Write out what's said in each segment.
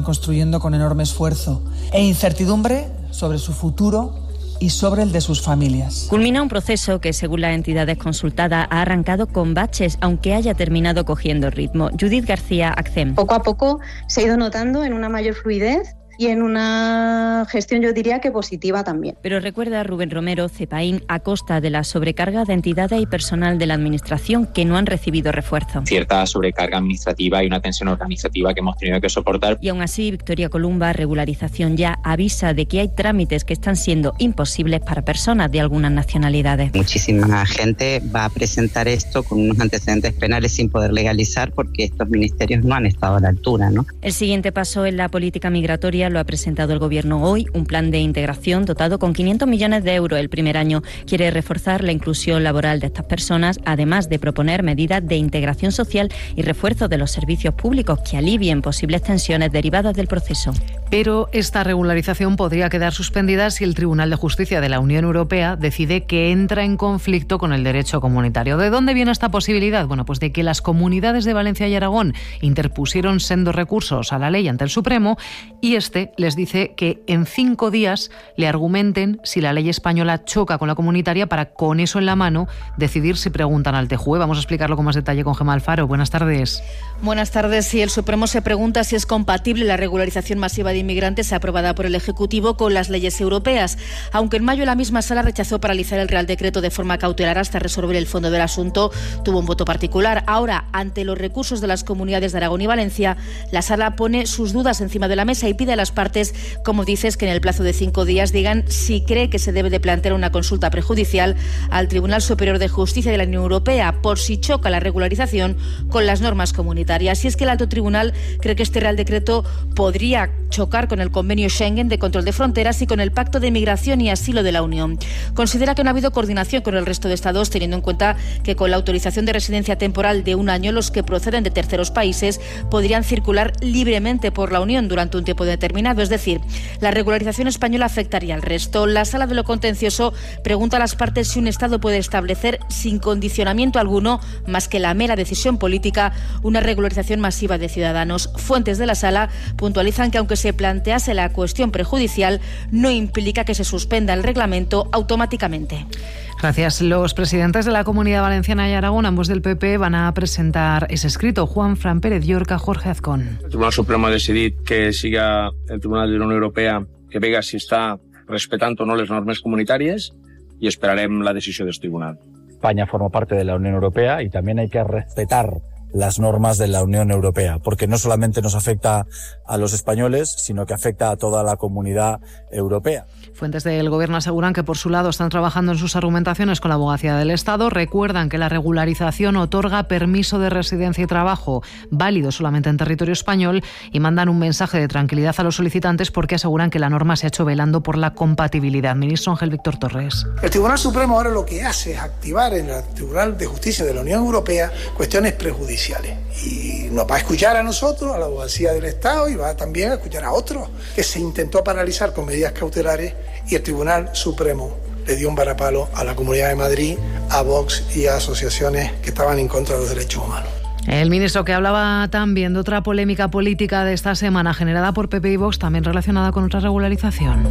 construyendo con enorme esfuerzo e incertidumbre sobre su futuro y sobre el de sus familias. Culmina un proceso que, según las entidades consultadas, ha arrancado con baches, aunque haya terminado cogiendo ritmo. Judith García, ACCEM. Poco a poco se ha ido notando en una mayor fluidez y en una gestión, yo diría que positiva también. Pero recuerda Rubén Romero, CEPAIN, a costa de la sobrecarga de entidades y personal de la Administración que no han recibido refuerzo. Cierta sobrecarga administrativa y una tensión organizativa que hemos tenido que soportar. Y aún así, Victoria Columba, Regularización Ya, avisa de que hay trámites que están siendo imposibles para personas de algunas nacionalidades. Muchísima gente va a presentar esto con unos antecedentes penales sin poder legalizar porque estos ministerios no han estado a la altura, ¿no? El siguiente paso en la política migratoria lo ha presentado el Gobierno hoy, un plan de integración dotado con 500 millones de euros el primer año. Quiere reforzar la inclusión laboral de estas personas, además de proponer medidas de integración social y refuerzo de los servicios públicos que alivien posibles tensiones derivadas del proceso. Pero esta regularización podría quedar suspendida si el Tribunal de Justicia de la Unión Europea decide que entra en conflicto con el derecho comunitario. ¿De dónde viene esta posibilidad? Bueno, pues de que las comunidades de Valencia y Aragón interpusieron sendos recursos a la ley ante el Supremo y les dice que en 5 días le argumenten si la ley española choca con la comunitaria para, con eso en la mano, decidir si preguntan al TJUE. Vamos a explicarlo con más detalle con Gemma Alfaro. Buenas tardes. Buenas tardes. Sí, el Supremo se pregunta si es compatible la regularización masiva de inmigrantes aprobada por el Ejecutivo con las leyes europeas. Aunque en mayo la misma sala rechazó paralizar el Real Decreto de forma cautelar hasta resolver el fondo del asunto, tuvo un voto particular. Ahora, ante los recursos de las comunidades de Aragón y Valencia, la sala pone sus dudas encima de la mesa y pide a las partes, como dices, que en el plazo de 5 días digan si cree que se debe de plantear una consulta prejudicial al Tribunal Superior de Justicia de la Unión Europea por si choca la regularización con las normas comunitarias. Y es que el Alto Tribunal cree que este Real Decreto podría chocar con el Convenio Schengen de control de fronteras y con el Pacto de Migración y Asilo de la Unión. Considera que no ha habido coordinación con el resto de Estados, teniendo en cuenta que con la autorización de residencia temporal de 1 año, los que proceden de terceros países podrían circular libremente por la Unión durante un tiempo determinado. Es decir, la regularización española afectaría al resto. La Sala de lo Contencioso pregunta a las partes si un Estado puede establecer, sin condicionamiento alguno, más que la mera decisión política, una regularización masiva de ciudadanos. Fuentes de la Sala puntualizan que aunque se plantease la cuestión prejudicial, no implica que se suspenda el reglamento automáticamente. Gracias. Los presidentes de la Comunidad Valenciana y Aragón, ambos del PP, van a presentar ese escrito. Juan Fran Pérez Llorca, Jorge Azcón. El Tribunal Supremo ha decidit que siga el Tribunal de la Unió Europea que vega si està respectant o no les normes comunitàries y esperarem la decisió del tribunal. España forma parte de la Unión Europea y también hay que respetar las normas de la Unión Europea, porque no solamente nos afecta a los españoles, sino que afecta a toda la comunidad europea. Fuentes del Gobierno aseguran que por su lado están trabajando en sus argumentaciones con la Abogacía del Estado. Recuerdan que la regularización otorga permiso de residencia y trabajo válido solamente en territorio español y mandan un mensaje de tranquilidad a los solicitantes porque aseguran que la norma se ha hecho velando por la compatibilidad. Ministro Ángel Víctor Torres. El Tribunal Supremo ahora lo que hace es activar en el Tribunal de Justicia de la Unión Europea cuestiones prejudiciales. Y nos va a escuchar a nosotros, a la Abogacía del Estado, y va también a escuchar a otros que se intentó paralizar con medidas cautelares y el Tribunal Supremo le dio un varapalo a la Comunidad de Madrid, a Vox y a asociaciones que estaban en contra de los derechos humanos. El ministro que hablaba también de otra polémica política de esta semana generada por PP y Vox, también relacionada con otra regularización.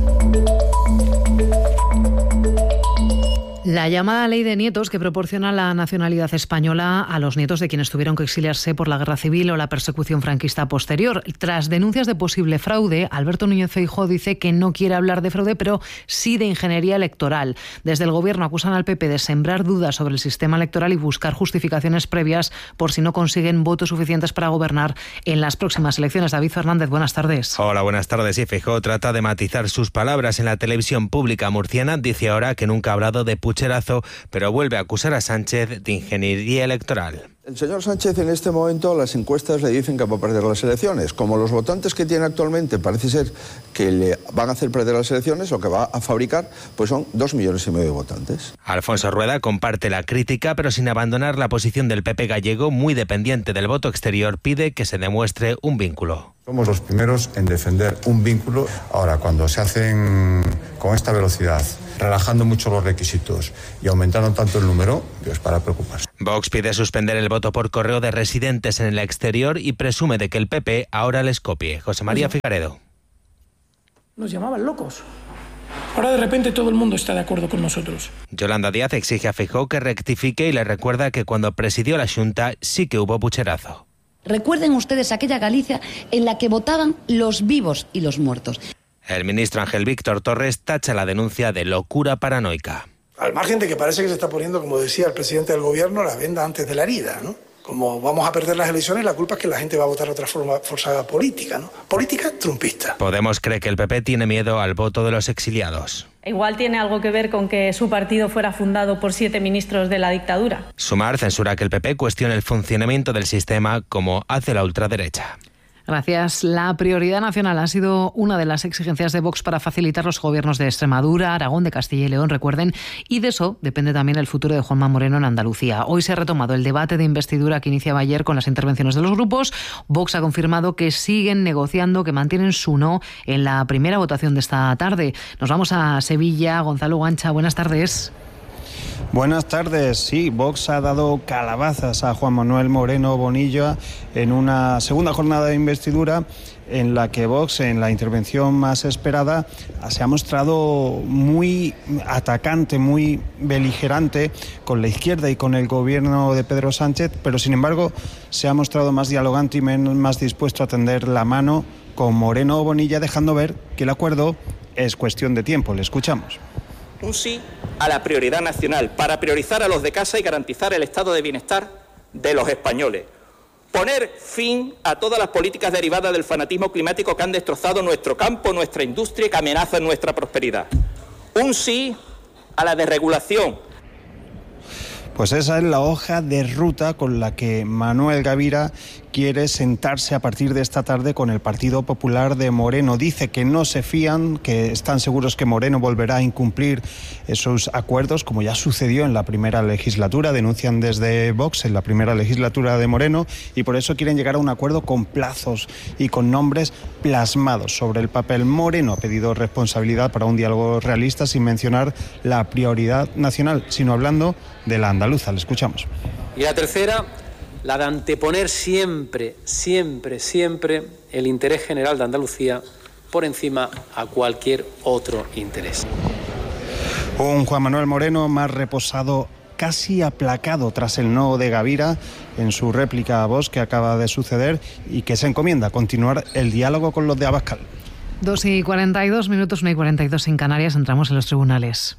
La llamada ley de nietos que proporciona la nacionalidad española a los nietos de quienes tuvieron que exiliarse por la guerra civil o la persecución franquista posterior. Tras denuncias de posible fraude, Alberto Núñez Feijóo dice que no quiere hablar de fraude, pero sí de ingeniería electoral. Desde el Gobierno acusan al PP de sembrar dudas sobre el sistema electoral y buscar justificaciones previas por si no consiguen votos suficientes para gobernar en las próximas elecciones. David Fernández, buenas tardes. Hola, buenas tardes. Y Feijóo trata de matizar sus palabras en la televisión pública murciana. Dice ahora que nunca ha hablado de pucherazo, pero vuelve a acusar a Sánchez de ingeniería electoral. El señor Sánchez en este momento las encuestas le dicen que va a perder las elecciones. Como los votantes que tiene actualmente parece ser que le van a hacer perder las elecciones, lo que va a fabricar pues son 2,5 millones de votantes. Alfonso Rueda comparte la crítica, pero sin abandonar la posición del PP gallego, muy dependiente del voto exterior, pide que se demuestre un vínculo. Somos los primeros en defender un vínculo. Ahora, cuando se hacen con esta velocidad relajando mucho los requisitos y aumentaron tanto el número, es para preocuparse. Vox pide suspender el voto por correo de residentes en el exterior y presume de que el PP ahora les copie. José María Figaredo. Nos llamaban locos. Ahora de repente todo el mundo está de acuerdo con nosotros. Yolanda Díaz exige a Feijóo que rectifique y le recuerda que cuando presidió la Xunta sí que hubo pucherazo. Recuerden ustedes aquella Galicia en la que votaban los vivos y los muertos. El ministro Ángel Víctor Torres tacha la denuncia de locura paranoica. Al margen de que parece que se está poniendo, como decía el presidente del gobierno, la venda antes de la herida, ¿no? Como vamos a perder las elecciones, la culpa es que la gente va a votar otra forma política, ¿no? Política trumpista. Podemos cree que el PP tiene miedo al voto de los exiliados. Igual tiene algo que ver con que su partido fuera fundado por 7 ministros de la dictadura. Sumar censura que el PP cuestione el funcionamiento del sistema como hace la ultraderecha. Gracias. La prioridad nacional ha sido una de las exigencias de Vox para facilitar los gobiernos de Extremadura, Aragón, de Castilla y León, recuerden, y de eso depende también el futuro de Juanma Moreno en Andalucía. Hoy se ha retomado el debate de investidura que iniciaba ayer con las intervenciones de los grupos. Vox ha confirmado que siguen negociando, que mantienen su no en la primera votación de esta tarde. Nos vamos a Sevilla. Gonzalo Guancha, buenas tardes. Buenas tardes. Sí, Vox ha dado calabazas a Juan Manuel Moreno Bonilla en una segunda jornada de investidura en la que Vox, en la intervención más esperada, se ha mostrado muy atacante, muy beligerante con la izquierda y con el gobierno de Pedro Sánchez, pero sin embargo se ha mostrado más dialogante y más dispuesto a tender la mano con Moreno Bonilla, dejando ver que el acuerdo es cuestión de tiempo. Le escuchamos. Un sí a la prioridad nacional, para priorizar a los de casa y garantizar el estado de bienestar de los españoles. Poner fin a todas las políticas derivadas del fanatismo climático que han destrozado nuestro campo, nuestra industria y que amenazan nuestra prosperidad. Un sí a la desregulación. Pues esa es la hoja de ruta con la que Manuel Gavira quiere sentarse a partir de esta tarde con el Partido Popular de Moreno. Dice que no se fían, que están seguros que Moreno volverá a incumplir esos acuerdos, como ya sucedió en la primera legislatura, denuncian desde Vox en la primera legislatura de Moreno, y por eso quieren llegar a un acuerdo con plazos y con nombres plasmados sobre el papel. Moreno ha pedido responsabilidad para un diálogo realista, sin mencionar la prioridad nacional, sino hablando de la andaluza. Le escuchamos. Y la tercera, la de anteponer siempre el interés general de Andalucía por encima a cualquier otro interés. Un Juan Manuel Moreno más reposado, casi aplacado tras el no de Gavira en su réplica a Vox que acaba de suceder, y que se encomienda a continuar el diálogo con los de Abascal. 2:42 minutos, 1:42 en Canarias. Entramos en los tribunales.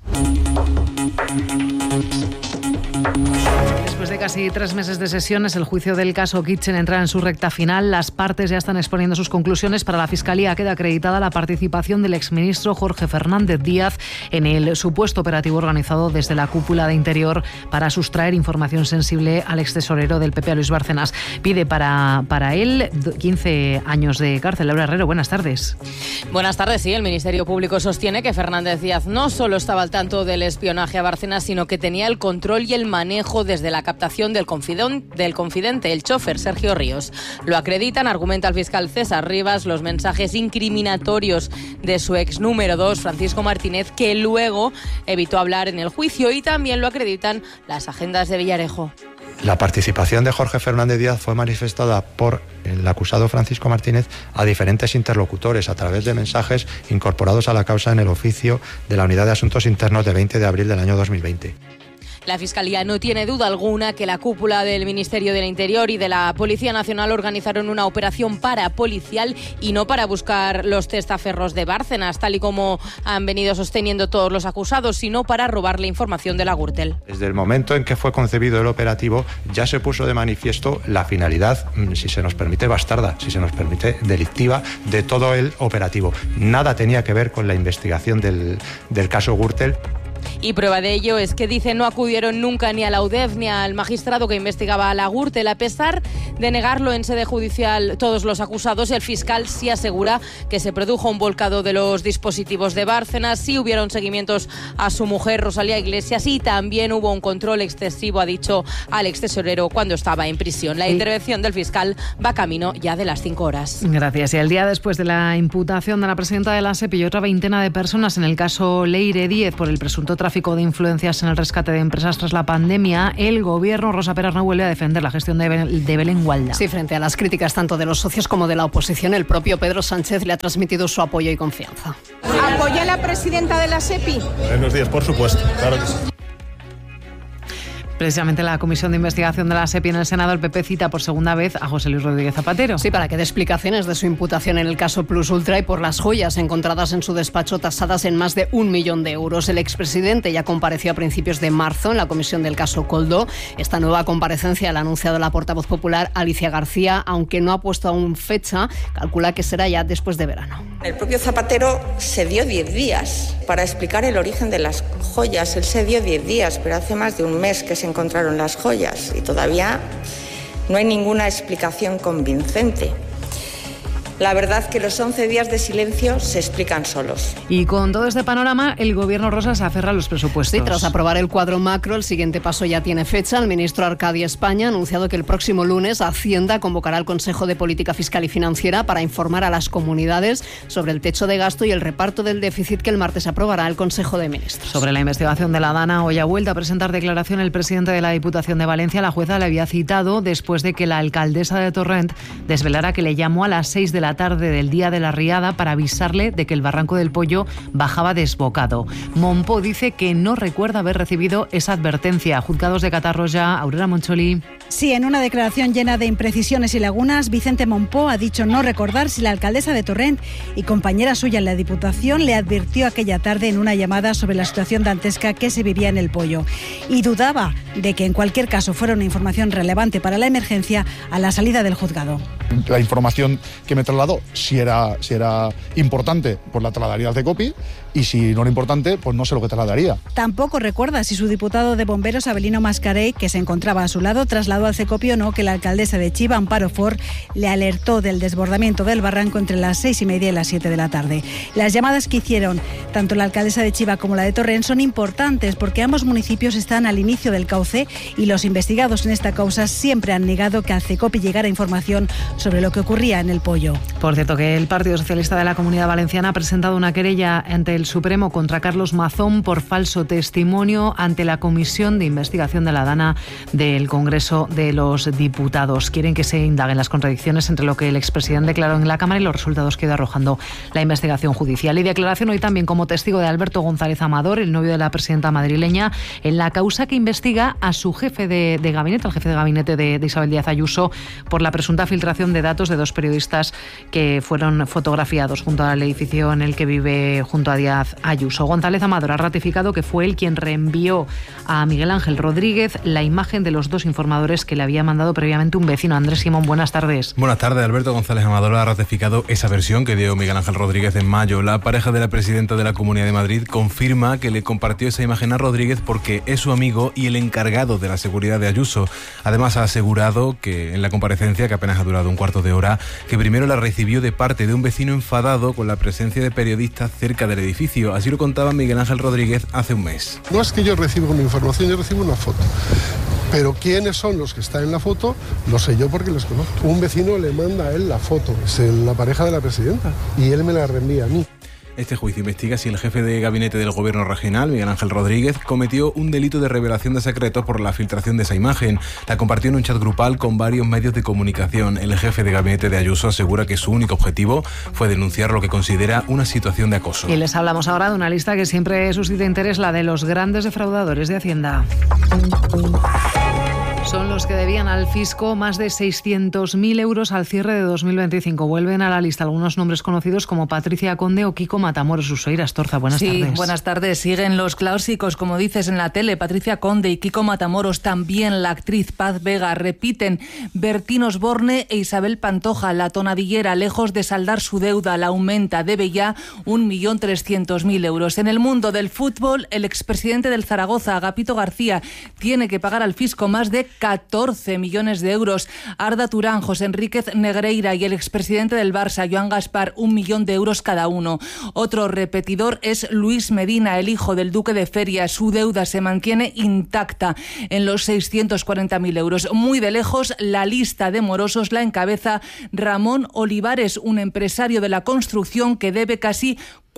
Después de casi 3 meses de sesiones, el juicio del caso Kitchen entra en su recta final. Las partes ya están exponiendo sus conclusiones. Para la Fiscalía queda acreditada la participación del exministro Jorge Fernández Díaz en el supuesto operativo organizado desde la cúpula de Interior para sustraer información sensible al extesorero del PP, a Luis Bárcenas. Pide para él 15 años de cárcel. Laura Herrero, buenas tardes. Buenas tardes. Sí, el Ministerio Público sostiene que Fernández Díaz no solo estaba al tanto del espionaje a Bárcenas, sino que tenía el control y el manejo desde la captación del confidente, el chofer Sergio Ríos. Lo acreditan, argumenta el fiscal César Rivas, los mensajes incriminatorios de su ex número 2, Francisco Martínez, que luego evitó hablar en el juicio, y también lo acreditan las agendas de Villarejo. La participación de Jorge Fernández Díaz fue manifestada por el acusado Francisco Martínez a diferentes interlocutores a través de mensajes incorporados a la causa en el oficio de la Unidad de Asuntos Internos de 20 de abril del año 2020. La Fiscalía no tiene duda alguna que la cúpula del Ministerio del Interior y de la Policía Nacional organizaron una operación parapolicial y no para buscar los testaferros de Bárcenas, tal y como han venido sosteniendo todos los acusados, sino para robarle información de la Gürtel. Desde el momento en que fue concebido el operativo ya se puso de manifiesto la finalidad, si se nos permite bastarda, si se nos permite delictiva, de todo el operativo. Nada tenía que ver con la investigación del caso Gürtel. Y prueba de ello es que, dice, no acudieron nunca ni a la UDEF ni al magistrado que investigaba a la Gürtel, a pesar de negarlo en sede judicial todos los acusados. El fiscal sí asegura que se produjo un volcado de los dispositivos de Bárcenas, sí hubieron seguimientos a su mujer Rosalía Iglesias y también hubo un control excesivo, ha dicho al extesorero cuando estaba en prisión. La intervención del fiscal va camino ya de las 5 horas. Gracias. Y el día después de la imputación de la presidenta de la SEPI y otra veintena de personas en el caso Leire Díez por el presunto tráfico de influencias en el rescate de empresas tras la pandemia, el gobierno, Rosa Pérez, no vuelve a defender la gestión de Belén Gualda. Sí, frente a las críticas tanto de los socios como de la oposición, el propio Pedro Sánchez le ha transmitido su apoyo y confianza. ¿Apoya a la presidenta de la SEPI? Buenos días, por supuesto, claro que sí. Precisamente la Comisión de Investigación de la SEPI en el Senado, el PP cita por segunda vez a José Luis Rodríguez Zapatero. Sí, para que dé explicaciones de su imputación en el caso Plus Ultra y por las joyas encontradas en su despacho tasadas en más de 1 millón de euros. El expresidente ya compareció a principios de marzo en la comisión del caso Koldo. Esta nueva comparecencia la ha anunciado la portavoz popular Alicia García, aunque no ha puesto aún fecha, calcula que será ya después de verano. El propio Zapatero se dio 10 días para explicar el origen de las joyas. Él se dio 10 días, pero hace más de un mes que se encontraron las joyas y todavía no hay ninguna explicación convincente. La verdad que los 11 días de silencio se explican solos. Y con todo este panorama, el gobierno Rosa se aferra a los presupuestos. Sí, tras aprobar el cuadro macro, el siguiente paso ya tiene fecha. El ministro Arcadio España ha anunciado que el próximo lunes Hacienda convocará al Consejo de Política Fiscal y Financiera para informar a las comunidades sobre el techo de gasto y el reparto del déficit que el martes aprobará el Consejo de Ministros. Sobre la investigación de la Dana, hoy ha vuelto a presentar declaración el presidente de la Diputación de Valencia. La jueza le había citado después de que la alcaldesa de Torrent desvelara que le llamó a las 6 de la tarde del día de la riada para avisarle de que el Barranco del Pollo bajaba desbocado. Monpó dice que no recuerda haber recibido esa advertencia. Juzgados de Catarroja, Aurora Moncholi. Sí, en una declaración llena de imprecisiones y lagunas, Vicente Monpó ha dicho no recordar si la alcaldesa de Torrent y compañera suya en la Diputación le advirtió aquella tarde en una llamada sobre la situación dantesca que se vivía en el Pollo. Y dudaba de que en cualquier caso fuera una información relevante para la emergencia a la salida del juzgado. La información que me trasladó, si era importante, pues la trasladaría al CECOPI, y si no era importante, pues no sé lo que trasladaría. Tampoco recuerda si su diputado de Bomberos, Abelino Mascarell, que se encontraba a su lado, trasladó al CECOPI o no que la alcaldesa de Chiva, Amparo Ford, le alertó del desbordamiento del barranco entre las 6:30 y las 7 de la tarde. Las llamadas que hicieron tanto la alcaldesa de Chiva como la de Torrent son importantes porque ambos municipios están al inicio del cauce y los investigados en esta causa siempre han negado que al CECOPI llegara información sobre lo que ocurría en el Pollo. Por cierto, que el Partido Socialista de la Comunidad Valenciana ha presentado una querella ante el Supremo contra Carlos Mazón por falso testimonio ante la Comisión de Investigación de la Dana del Congreso de los Diputados. Quieren que se indaguen las contradicciones entre lo que el expresidente declaró en la Cámara y los resultados que ha ido arrojando la investigación judicial. Y declaración hoy también como testigo de Alberto González Amador, el novio de la presidenta madrileña, en la causa que investiga a su jefe de gabinete, al jefe de gabinete de Isabel Díaz Ayuso, por la presunta filtración de datos de 2 periodistas que fueron fotografiados junto al edificio en el que vive junto a Díaz Ayuso. González Amador ha ratificado que fue él quien reenvió a Miguel Ángel Rodríguez la imagen de los 2 informadores que le había mandado previamente un vecino. Andrés Simón, buenas tardes. Buenas tardes. Alberto González Amador ha ratificado esa versión que dio Miguel Ángel Rodríguez en mayo. La pareja de la presidenta de la Comunidad de Madrid confirma que le compartió esa imagen a Rodríguez porque es su amigo y el encargado de la seguridad de Ayuso. Además ha asegurado que en la comparecencia, que apenas ha durado un cuarto de hora, que primero la recibió de parte de un vecino enfadado con la presencia de periodistas cerca del edificio. Así lo contaba Miguel Ángel Rodríguez hace un mes. No es que yo reciba una información, yo recibo una foto. Pero quiénes son los que están en la foto, lo sé yo porque los conozco. Un vecino le manda a él la foto, es la pareja de la presidenta, y él me la reenvía a mí. Este juicio investiga si el jefe de gabinete del gobierno regional, Miguel Ángel Rodríguez, cometió un delito de revelación de secretos por la filtración de esa imagen. La compartió en un chat grupal con varios medios de comunicación. El jefe de gabinete de Ayuso asegura que su único objetivo fue denunciar lo que considera una situación de acoso. Y les hablamos ahora de una lista que siempre suscita interés, la de los grandes defraudadores de Hacienda. Son los que debían al fisco más de 600.000 euros al cierre de 2025. Vuelven a la lista algunos nombres conocidos como Patricia Conde o Kiko Matamoros. Usoira Astorza, buenas tardes. Sí, buenas tardes. Siguen los clásicos, como dices, en la tele. Patricia Conde y Kiko Matamoros, también la actriz Paz Vega. Repiten Bertín Osborne e Isabel Pantoja. La tonadillera, lejos de saldar su deuda, la aumenta. Debe ya 1.300.000 euros. En el mundo del fútbol, el expresidente del Zaragoza, Agapito García, tiene que pagar al fisco más de 14 millones de euros. Arda Turán, José Enríquez Negreira y el expresidente del Barça, Joan Gaspar, 1 millón de euros cada uno. Otro repetidor es Luis Medina, el hijo del duque de Feria. Su deuda se mantiene intacta en los 640.000 euros. Muy de lejos, la lista de morosos la encabeza Ramón Olivares, un empresario de la construcción que debe casi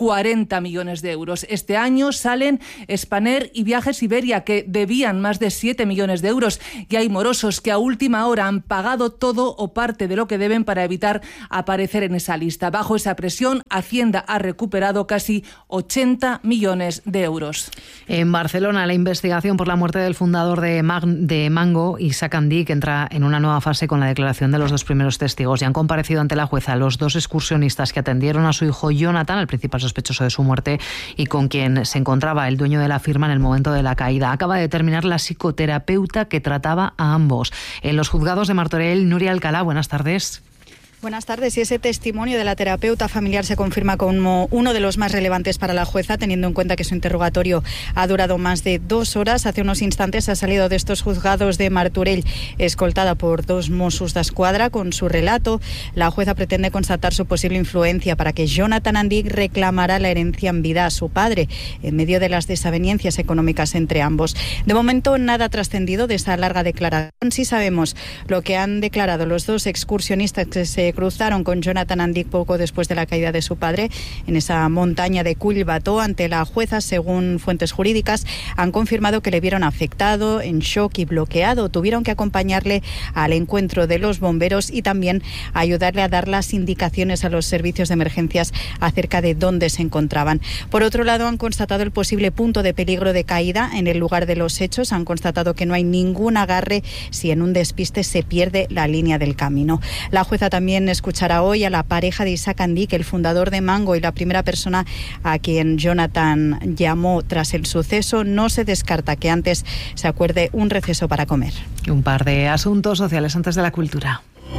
40 millones de euros. Este año salen Spanair y Viajes Iberia, que debían más de 7 millones de euros, y hay morosos que a última hora han pagado todo o parte de lo que deben para evitar aparecer en esa lista. Bajo esa presión, Hacienda ha recuperado casi 80 millones de euros. En Barcelona, la investigación por la muerte del fundador de Mango, Isaac Andic, entra en una nueva fase con la declaración de los 2 primeros testigos. Ya han comparecido ante la jueza los 2 excursionistas que atendieron a su hijo Jonathan, el principal sospechoso de su muerte y con quien se encontraba el dueño de la firma en el momento de la caída. Acaba de terminar la psicoterapeuta que trataba a ambos. En los juzgados de Martorell, Nuria Alcalá, buenas tardes. Buenas tardes. Y ese testimonio de la terapeuta familiar se confirma como uno de los más relevantes para la jueza, teniendo en cuenta que su interrogatorio ha durado más de 2 horas. Hace unos instantes ha salido de estos juzgados de Martorell, escoltada por 2 Mossos d'Esquadra. Con su relato, la jueza pretende constatar su posible influencia para que Jonathan Andic reclamara la herencia en vida a su padre, en medio de las desavenencias económicas entre ambos. De momento, nada ha trascendido de esta larga declaración. Sí sabemos lo que han declarado los 2 excursionistas que se cruzaron con Jonathan Andic poco después de la caída de su padre en esa montaña de Collbató. Ante la jueza, según fuentes jurídicas, han confirmado que le vieron afectado, en shock y bloqueado. Tuvieron que acompañarle al encuentro de los bomberos y también ayudarle a dar las indicaciones a los servicios de emergencias acerca de dónde se encontraban. Por otro lado, han constatado el posible punto de peligro de caída en el lugar de los hechos. Han constatado que no hay ningún agarre si en un despiste se pierde la línea del camino. La jueza también escuchará hoy a la pareja de Isaac Andic, el fundador de Mango y la primera persona a quien Jonathan llamó tras el suceso. No se descarta que antes se acuerde un receso para comer. Un par de asuntos sociales antes de la cultura.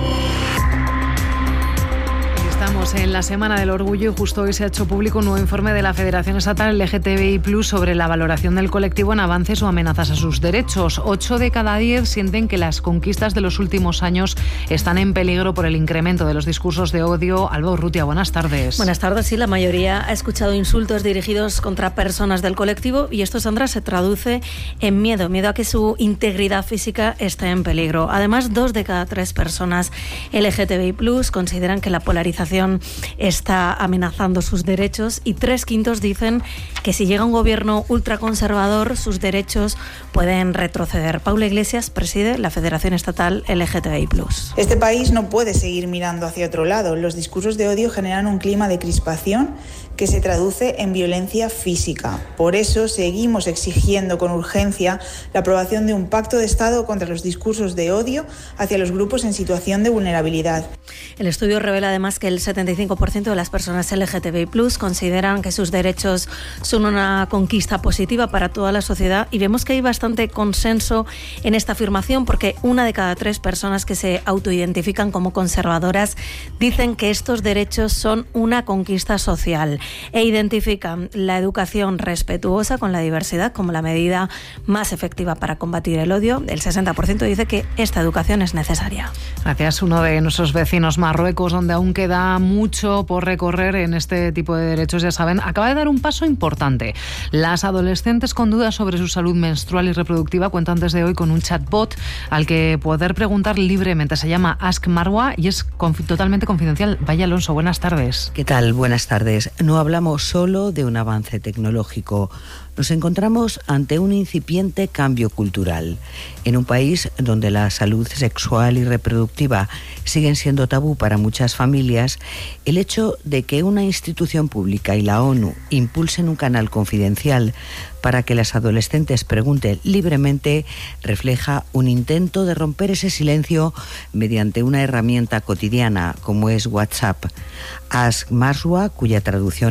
Estamos en la Semana del Orgullo y justo hoy se ha hecho público un nuevo informe de la Federación Estatal LGTBI+ sobre la valoración del colectivo en avances o amenazas a sus derechos. 8 de cada 10 sienten que las conquistas de los últimos años están en peligro por el incremento de los discursos de odio. Alba Urrutia, buenas tardes. Buenas tardes. Sí, la mayoría ha escuchado insultos dirigidos contra personas del colectivo y esto, Sandra, se traduce en miedo a que su integridad física esté en peligro. Además, 2 de cada 3 personas LGTBI+ consideran que la polarización está amenazando sus derechos y 3/5 dicen que si llega un gobierno ultraconservador sus derechos pueden retroceder. Paula Iglesias preside la Federación Estatal LGTBI+. Este país no puede seguir mirando hacia otro lado. Los discursos de odio generan un clima de crispación que se traduce en violencia física. Por eso seguimos exigiendo con urgencia la aprobación de un pacto de Estado contra los discursos de odio hacia los grupos en situación de vulnerabilidad. El estudio revela además que el 75% de las personas LGTBI+ consideran que sus derechos son una conquista positiva para toda la sociedad y vemos que hay bastante consenso en esta afirmación porque 1 de cada 3 personas que se autoidentifican como conservadoras dicen que estos derechos son una conquista social e identifican la educación respetuosa con la diversidad como la medida más efectiva para combatir el odio. El 60% dice que esta educación es necesaria. Gracias. Uno de nuestros vecinos, Marruecos, donde aún queda mucho por recorrer en este tipo de derechos, ya saben, acaba de dar un paso importante. Las adolescentes con dudas sobre su salud menstrual y reproductiva cuentan desde hoy con un chatbot al que poder preguntar libremente. Se llama Ask Marwa y es totalmente confidencial. Vaya Alonso, buenas tardes. ¿Qué tal? Buenas tardes. No hablamos solo de un avance tecnológico. Nos encontramos ante un incipiente cambio cultural. En un país donde la salud sexual y reproductiva siguen siendo tabú para muchas familias, el hecho de que una institución pública y la ONU impulsen un canal confidencial para que las adolescentes pregunten libremente refleja un intento de romper ese silencio mediante una herramienta cotidiana como es WhatsApp. Ask Marwa, cuya traducción es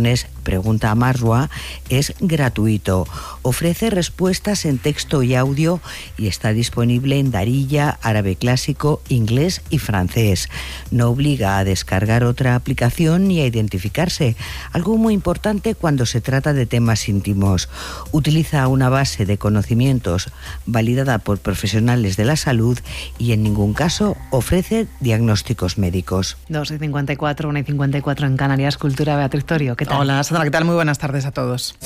Pregunta a Marwa es gratuito. Ofrece respuestas en texto y audio y está disponible en Darija, árabe clásico, inglés y francés. No obliga a descargar otra aplicación ni a identificarse, algo muy importante cuando se trata de temas íntimos. Utiliza una base de conocimientos validada por profesionales de la salud y en ningún caso ofrece diagnósticos médicos. 2:54, 1:54 en Canarias. Cultura, Beatriz Torio, ¿qué tal? Hola, Sandra, ¿qué tal? Muy buenas tardes a todos.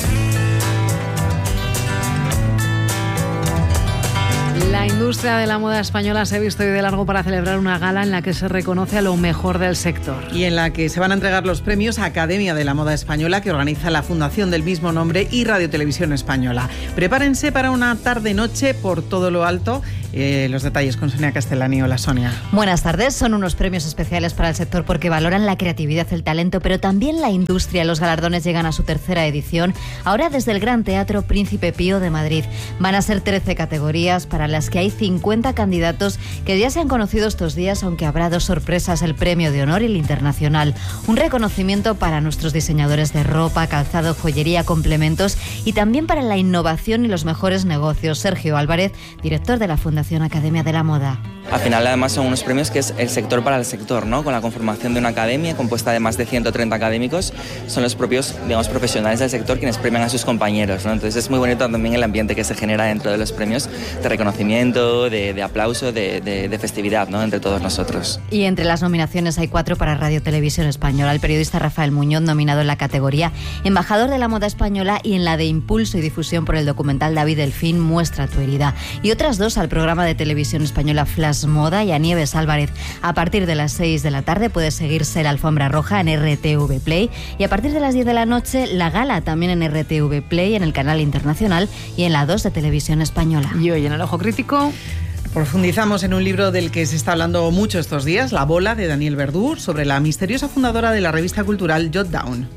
La industria de la moda española se ha visto hoy de largo para celebrar una gala en la que se reconoce a lo mejor del sector. Y en la que se van a entregar los premios a Academia de la Moda Española, que organiza la fundación del mismo nombre, y Radio Televisión Española. Prepárense para una tarde-noche por todo lo alto. Los detalles con Sonia Castellani. Hola, Sonia. Buenas tardes. Son unos premios especiales para el sector porque valoran la creatividad, el talento, pero también la industria. Los galardones llegan a su tercera edición, ahora desde el Gran Teatro Príncipe Pío de Madrid. Van a ser 13 categorías para las que hay 50 candidatos que ya se han conocido estos días, aunque habrá 2 sorpresas, el Premio de Honor y el Internacional. Un reconocimiento para nuestros diseñadores de ropa, calzado, joyería, complementos y también para la innovación y los mejores negocios. Sergio Álvarez, director de la Fundación Academia de la Moda. Al final, además, son unos premios que es el sector para el sector, ¿no? Con la conformación de una academia compuesta de más de 130 académicos, son los propios, digamos, profesionales del sector quienes premian a sus compañeros, ¿no? Entonces es muy bonito también el ambiente que se genera dentro de los premios, de reconocimiento, de aplauso, de festividad, ¿no? Entre todos nosotros. Y entre las nominaciones hay 4 para Radio Televisión Española. El periodista Rafael Muñoz, nominado en la categoría Embajador de la Moda Española, y en la de Impulso y Difusión por el documental David Delfín, Muestra tu herida. Y otras 2 al programa de televisión española Flash Moda y a Nieves Álvarez. A partir de las 6 de la tarde puede seguirse la alfombra roja en RTV Play, y a partir de las 10 de la noche la gala también en RTV Play, en el canal internacional y en la 2 de Televisión Española. Y hoy en el Ojo Crítico profundizamos en un libro del que se está hablando mucho estos días, La bola, de Daniel Verdú, sobre la misteriosa fundadora de la revista cultural Jot Down.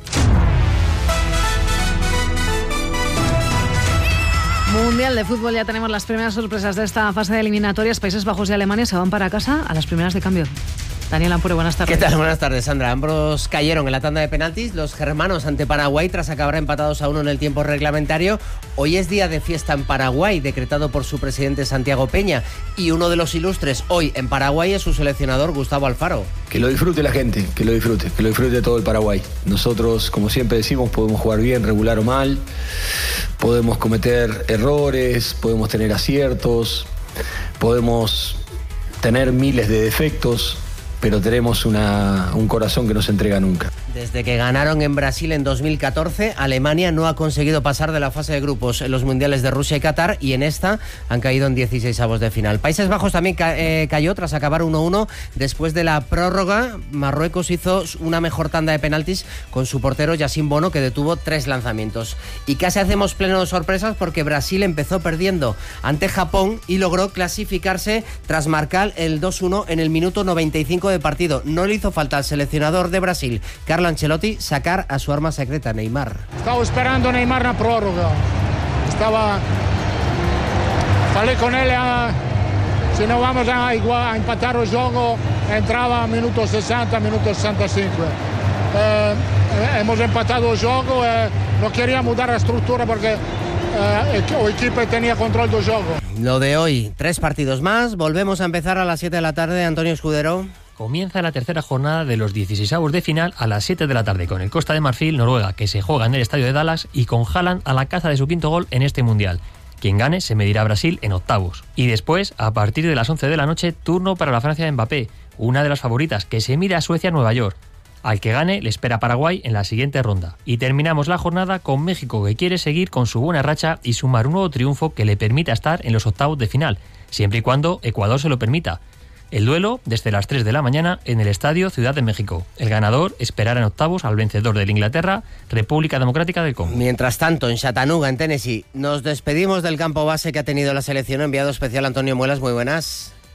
Mundial de fútbol, ya tenemos las primeras sorpresas de esta fase de eliminatorias. Países Bajos y Alemania se van para casa a las primeras de cambio. Daniel Ampure, buenas tardes. ¿Qué tal? Buenas tardes, Sandra. Ambos cayeron en la tanda de penaltis, los germanos ante Paraguay, tras acabar empatados a 1 en el tiempo reglamentario. Hoy es día de fiesta en Paraguay, decretado por su presidente Santiago Peña, y uno de los ilustres hoy en Paraguay es su seleccionador Gustavo Alfaro. Que lo disfrute la gente, que lo disfrute todo el Paraguay. Nosotros, como siempre decimos, podemos jugar bien, regular o mal, podemos cometer errores, podemos tener aciertos, podemos tener miles de defectos, pero tenemos un corazón que no se entrega nunca. Desde que ganaron en Brasil en 2014, Alemania no ha conseguido pasar de la fase de grupos en los mundiales de Rusia y Qatar, y en esta han caído en 16avos de final. Países Bajos también cayó tras acabar 1-1 después de la prórroga. Marruecos hizo una mejor tanda de penaltis con su portero Yacine Bono, que detuvo 3 lanzamientos. Y casi hacemos pleno de sorpresas porque Brasil empezó perdiendo ante Japón y logró clasificarse tras marcar el 2-1 en el minuto 95 de partido. No le hizo falta al seleccionador de Brasil, Carlo Ancelotti, sacar a su arma secreta, Neymar. Estaba esperando Neymar na prórroga. Falei con él, si no vamos a empatar el juego, entraba a minuto 60, minuto 65. Hemos empatado el juego, no quería mudar la estructura porque el equipo tenía control del juego. Lo de hoy, 3 partidos más, volvemos a empezar a las 7 de la tarde, Antonio Escudero. Comienza la tercera jornada de los 16avos de final a las 7 de la tarde con el Costa de Marfil, Noruega, que se juega en el estadio de Dallas, y con Haaland a la caza de su 5º gol en este Mundial. Quien gane se medirá a Brasil en octavos. Y después, a partir de las 11 de la noche, turno para la Francia de Mbappé, una de las favoritas, que se mide a Suecia-Nueva York. Al que gane le espera Paraguay en la siguiente ronda. Y terminamos la jornada con México, que quiere seguir con su buena racha y sumar un nuevo triunfo que le permita estar en los octavos de final, siempre y cuando Ecuador se lo permita. El duelo desde las 3 de la mañana en el Estadio Ciudad de México. El ganador esperará en octavos al vencedor de Inglaterra, República Democrática del Congo. Mientras tanto, en Chattanooga, en Tennessee, nos despedimos del campo base que ha tenido la selección. Enviado especial Antonio Muelas, muy buenas.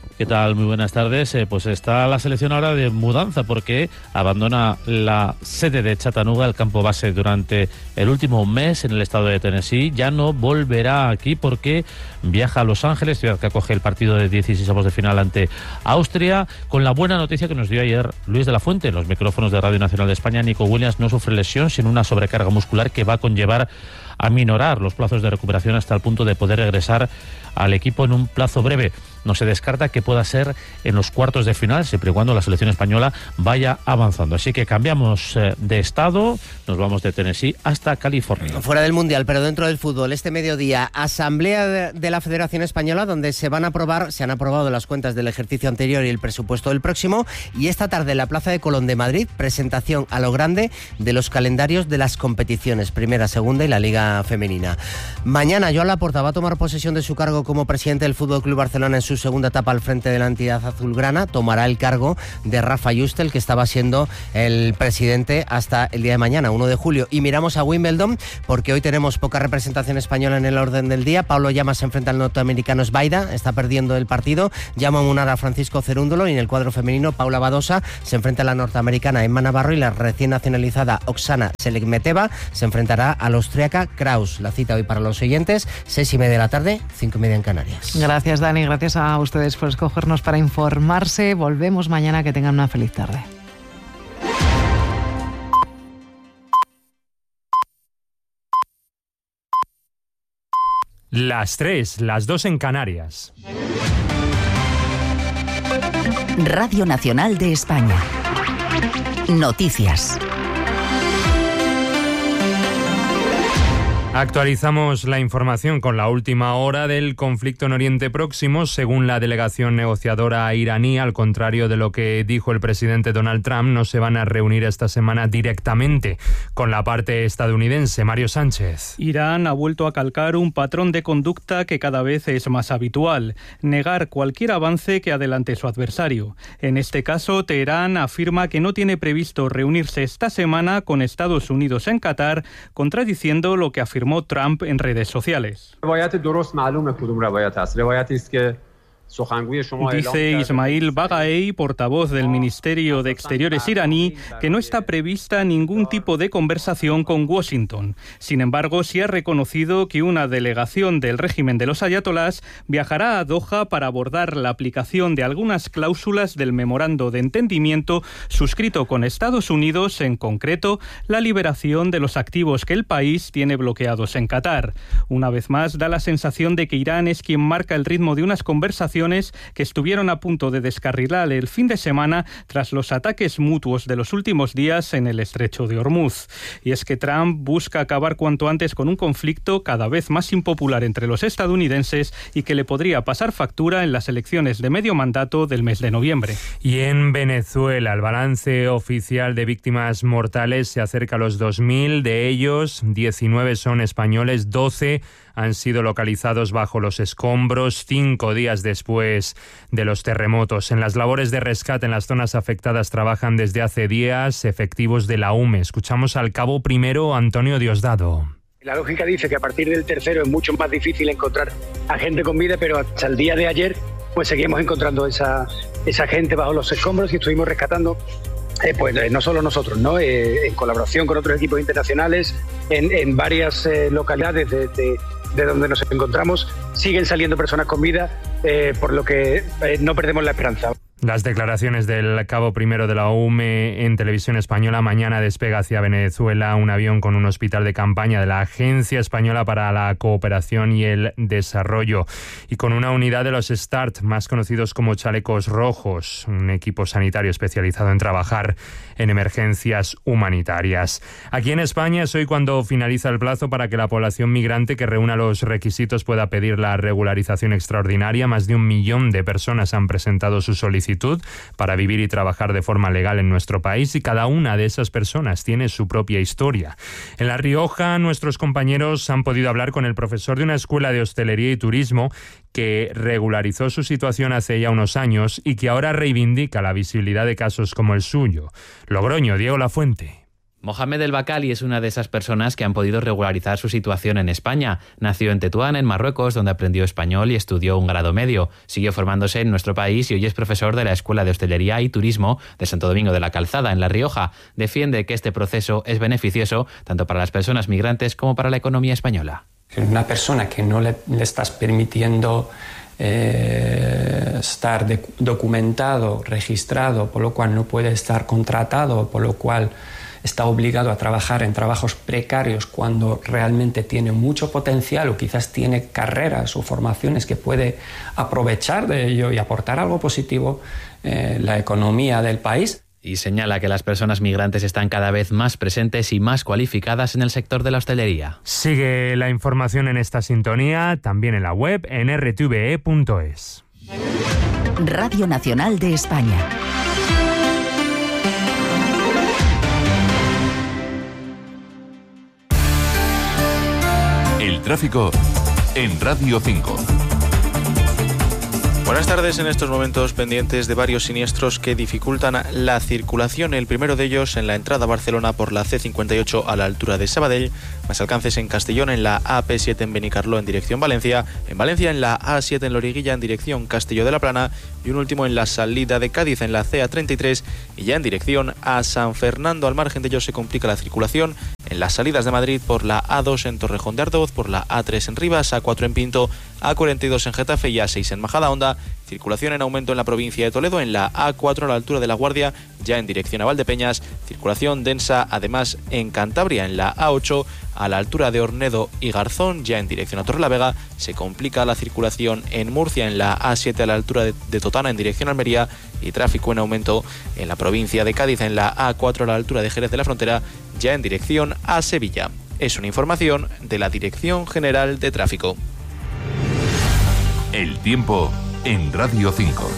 ¿Qué tal? Muy buenas tardes. Pues está la selección ahora de mudanza porque abandona la sede de Chattanooga, el campo base, durante el último mes en el estado de Tennessee. Ya no volverá aquí porque viaja a Los Ángeles, ciudad que acoge el partido de 16avos de final ante Austria, con la buena noticia que nos dio ayer Luis de la Fuente en los micrófonos de Radio Nacional de España. Nico Williams no sufre lesión, sino una sobrecarga muscular que va a conllevar a minorar los plazos de recuperación hasta el punto de poder regresar al equipo en un plazo breve. No se descarta que pueda ser en los cuartos de final, siempre y cuando la selección española vaya avanzando. Así que cambiamos de estado, nos vamos de Tennessee hasta California. Fuera del Mundial, pero dentro del fútbol, este mediodía, asamblea de la Federación Española, donde se han aprobado las cuentas del ejercicio anterior y el presupuesto del próximo, y esta tarde en la Plaza de Colón de Madrid, presentación a lo grande de los calendarios de las competiciones, primera, segunda y la Liga Femenina. Mañana Joan Laporta va a tomar posesión de su cargo como presidente del FC Barcelona en su segunda etapa al frente de la entidad azulgrana. Tomará el cargo de Rafa Juste, que estaba siendo el presidente hasta el día de mañana, 1 de julio. Y miramos a Wimbledon, porque hoy tenemos poca representación española en el orden del día. Pablo Llamas se enfrenta al norteamericano Sbaida, está perdiendo el partido. Llama a Munar a Francisco Cerúndolo, y en el cuadro femenino Paula Badosa se enfrenta a la norteamericana Emma Navarro, y la recién nacionalizada Oksana Selekmeteva se enfrentará a la austríaca Kraus. La cita hoy para los oyentes, 6:30 de la tarde, 5:30 en Canarias. Gracias, Dani, gracias a ustedes por escogernos para informarse. Volvemos mañana, que tengan una feliz tarde. Las 3, las 2 en Canarias. Radio Nacional de España. Noticias. Actualizamos la información con la última hora del conflicto en Oriente Próximo. Según la delegación negociadora iraní, al contrario de lo que dijo el presidente Donald Trump, no se van a reunir esta semana directamente con la parte estadounidense. Mario Sánchez. Irán ha vuelto a calcar un patrón de conducta que cada vez es más habitual: negar cualquier avance que adelante su adversario. En este caso, Teherán afirma que no tiene previsto reunirse esta semana con Estados Unidos en Qatar, contradiciendo lo que afirmó Trump en redes sociales. Dice Ismail Baghaei, portavoz del Ministerio de Exteriores iraní, que no está prevista ningún tipo de conversación con Washington. Sin embargo, sí ha reconocido que una delegación del régimen de los ayatolás viajará a Doha para abordar la aplicación de algunas cláusulas del memorando de entendimiento suscrito con Estados Unidos, en concreto, la liberación de los activos que el país tiene bloqueados en Qatar. Una vez más, da la sensación de que Irán es quien marca el ritmo de unas conversaciones que estuvieron a punto de descarrilar el fin de semana tras los ataques mutuos de los últimos días en el estrecho de Hormuz. Y es que Trump busca acabar cuanto antes con un conflicto cada vez más impopular entre los estadounidenses y que le podría pasar factura en las elecciones de medio mandato del mes de noviembre. Y en Venezuela, el balance oficial de víctimas mortales se acerca a los 2.000. De ellos, 19 son españoles, 12 han sido localizados bajo los escombros 5 días después de los terremotos. En las labores de rescate en las zonas afectadas trabajan desde hace días efectivos de la UME. Escuchamos al cabo primero Antonio Diosdado. La lógica dice que a partir del tercero es mucho más difícil encontrar a gente con vida, pero hasta el día de ayer pues seguimos encontrando esa gente bajo los escombros y estuvimos rescatando. No solo nosotros, ¿no? En colaboración con otros equipos internacionales, en varias localidades de donde nos encontramos, siguen saliendo personas con vida, por lo que no perdemos la esperanza. Las declaraciones del cabo primero de la UME en televisión española. Mañana despega hacia Venezuela un avión con un hospital de campaña de la Agencia Española para la Cooperación y el Desarrollo y con una unidad de los START, más conocidos como chalecos rojos, un equipo sanitario especializado en trabajar en emergencias humanitarias. Aquí en España es hoy cuando finaliza el plazo para que la población migrante que reúna los requisitos pueda pedir la regularización extraordinaria. Más de 1 millón de personas han presentado su solicitud para vivir y trabajar de forma legal en nuestro país y cada una de esas personas tiene su propia historia. En La Rioja, nuestros compañeros han podido hablar con el profesor de una escuela de hostelería y turismo que regularizó su situación hace ya unos años y que ahora reivindica la visibilidad de casos como el suyo. Logroño, Diego Lafuente. Mohamed El Bakali es una de esas personas que han podido regularizar su situación en España. Nació en Tetuán, en Marruecos, donde aprendió español y estudió un grado medio. Siguió formándose en nuestro país y hoy es profesor de la Escuela de Hostelería y Turismo de Santo Domingo de la Calzada, en La Rioja. Defiende que este proceso es beneficioso tanto para las personas migrantes como para la economía española. Una persona que no le estás permitiendo estar documentado, registrado, por lo cual no puede estar contratado, por lo cual está obligado a trabajar en trabajos precarios cuando realmente tiene mucho potencial o quizás tiene carreras o formaciones que puede aprovechar de ello y aportar algo positivo en la economía del país. Y señala que las personas migrantes están cada vez más presentes y más cualificadas en el sector de la hostelería. Sigue la información en esta sintonía, también en la web en rtve.es. Radio Nacional de España. El tráfico en Radio 5. Buenas tardes. En estos momentos pendientes de varios siniestros que dificultan la circulación. El primero de ellos en la entrada a Barcelona por la C58 a la altura de Sabadell. Más alcances en Castellón en la AP7 en Benicarló en dirección Valencia. En Valencia en la A7 en Loriguilla en dirección Castelló de la Plana. Y un último en la salida de Cádiz en la CA33 y ya en dirección a San Fernando. Al margen de ello se complica la circulación en las salidas de Madrid por la A2 en Torrejón de Ardoz, por la A3 en Rivas, A4 en Pinto, A42 en Getafe y A6 en Majadahonda. Circulación en aumento en la provincia de Toledo, en la A4 a la altura de La Guardia, ya en dirección a Valdepeñas. Circulación densa además en Cantabria, en la A8 a la altura de Ornedo y Garzón, ya en dirección a Torrelavega. Se complica la circulación en Murcia, en la A7 a la altura de Totana, en dirección a Almería. Y tráfico en aumento en la provincia de Cádiz, en la A4 a la altura de Jerez de la Frontera, ya en dirección a Sevilla. Es una información de la Dirección General de Tráfico. El tiempo en Radio 5.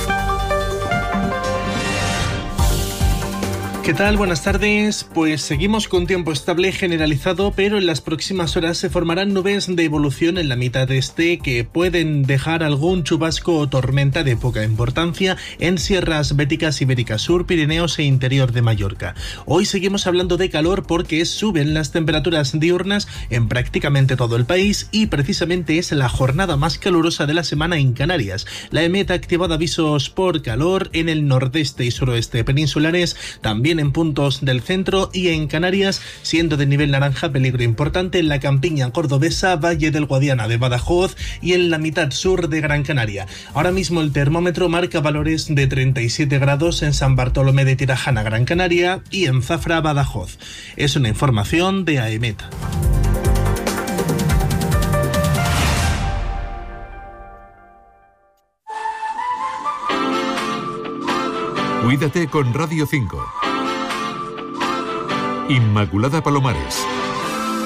¿Qué tal? Buenas tardes. Pues seguimos con tiempo estable generalizado, pero en las próximas horas se formarán nubes de evolución en la mitad este que pueden dejar algún chubasco o tormenta de poca importancia en sierras béticas, ibéricas sur, Pirineos e interior de Mallorca. Hoy seguimos hablando de calor porque suben las temperaturas diurnas en prácticamente todo el país y precisamente es la jornada más calurosa de la semana en Canarias. La EMET ha activado avisos por calor en el nordeste y suroeste peninsulares, también en puntos del centro y en Canarias, siendo de nivel naranja peligro importante en la campiña cordobesa, Valle del Guadiana de Badajoz y en la mitad sur de Gran Canaria. Ahora mismo el termómetro marca valores de 37 grados en San Bartolomé de Tirajana, Gran Canaria, y en Zafra, Badajoz. Es una información de AEMET. Cuídate con Radio 5. Inmaculada Palomares.